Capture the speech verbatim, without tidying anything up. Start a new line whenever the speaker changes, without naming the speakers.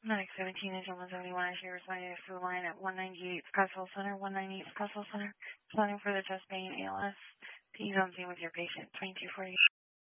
Medic seventeen and one seventy-one, actually responding to the line at one ninety-eight Scottsville Center, one ninety-eight Scottsville Center, planning for the chest pain, A L S. Please on scene with your patient, twenty-two forty.